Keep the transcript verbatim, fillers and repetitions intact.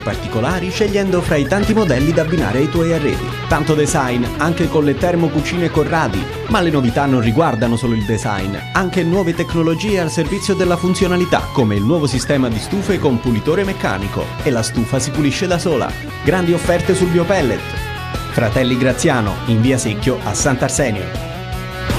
particolari scegliendo fra i tanti modelli da abbinare ai tuoi arredi. Tanto design anche con le termocucine Corradi, ma le novità non riguardano solo il design, anche nuove tecnologie al servizio della funzionalità, come il nuovo sistema di stufe con pulitore meccanico e la stufa si pulisce da sola. Grandi offerte sul biopellet. Fratelli Graziano, in via Secchio a Sant'Arsenio.